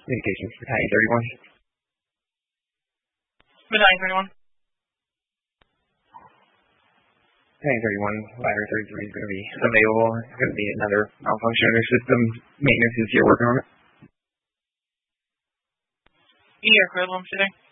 Communications Battalion 31. Battalion 31. Battalion 31, Ladder 33 is going to be unavailable. It's going to be another malfunction in your system. Maintenance is here working on it. Yeah, Crystal, I'm sitting.